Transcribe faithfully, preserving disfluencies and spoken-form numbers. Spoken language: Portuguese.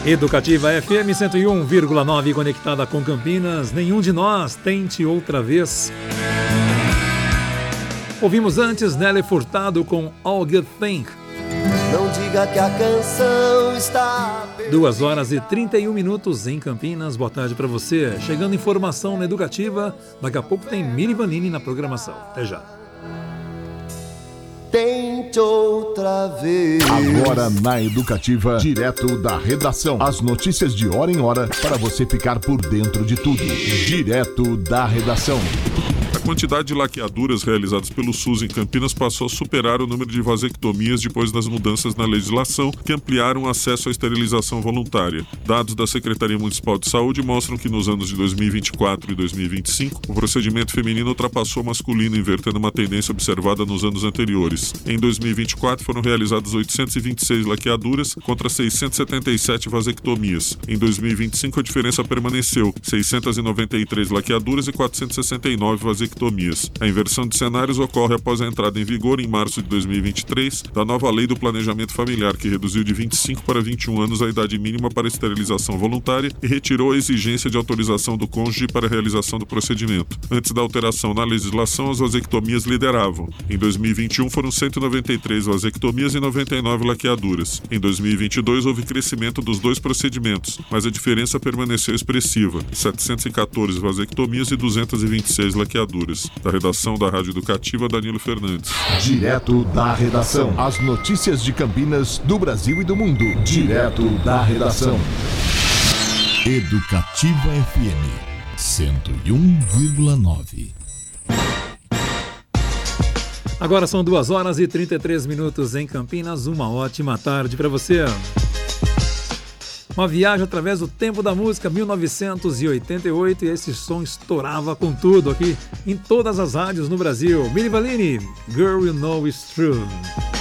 Educativa F M cento e um vírgula nove, conectada com Campinas. Nenhum de nós, tente outra vez. Ouvimos antes Nelly Furtado com All Good Thing. Não diga que a canção está... duas horas e trinta e um minutos em Campinas. Boa tarde para você. Chegando informação na Educativa. Daqui a pouco tem Mili Vanini na programação. Até já. Tente outra vez. Agora na Educativa, direto da redação. As notícias de hora em hora para você ficar por dentro de tudo. Direto da redação. A quantidade de laqueaduras realizadas pelo SUS em Campinas passou a superar o número de vasectomias depois das mudanças na legislação que ampliaram o acesso à esterilização voluntária. Dados da Secretaria Municipal de Saúde mostram que nos anos de dois mil e vinte e quatro e dois mil e vinte e cinco, o procedimento feminino ultrapassou o masculino, invertendo uma tendência observada nos anos anteriores. Em dois mil e vinte e quatro foram realizadas oitocentas e vinte e seis laqueaduras contra seiscentas e setenta e sete vasectomias. Em dois mil e vinte e cinco a diferença permaneceu, seiscentas e noventa e três laqueaduras e quatrocentas e sessenta e nove vasectomias. A inversão de cenários ocorre após a entrada em vigor, em março de dois mil e vinte e três, da nova Lei do Planejamento Familiar, que reduziu de vinte e cinco para vinte e um anos a idade mínima para esterilização voluntária e retirou a exigência de autorização do cônjuge para a realização do procedimento. Antes da alteração na legislação, as vasectomias lideravam. Em dois mil e vinte e um foram cento e noventa e três vasectomias e noventa e nove laqueaduras. Em dois mil e vinte e dois houve crescimento dos dois procedimentos, mas a diferença permaneceu expressiva: setecentas e quatorze vasectomias e duzentas e vinte e seis laqueaduras. Da redação da Rádio Educativa, Danilo Fernandes. Direto da redação. As notícias de Campinas, do Brasil e do mundo. Direto da redação. Educativa F M cento e um vírgula nove. Agora são duas horas e trinta e três minutos em Campinas. Uma ótima tarde para você. Uma viagem através do tempo da música, mil novecentos e oitenta e oito, e esse som estourava com tudo aqui em todas as rádios no Brasil. Mili Vanini, Girl You Know It's True.